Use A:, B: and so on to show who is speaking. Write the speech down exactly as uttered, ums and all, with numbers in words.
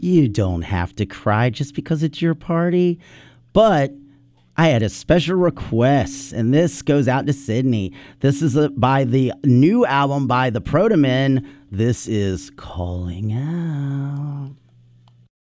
A: You don't have to cry just because it's your party. But I had a special request, and this goes out to Sydney. This is a, by the new album by the Protomen. This is Calling Out.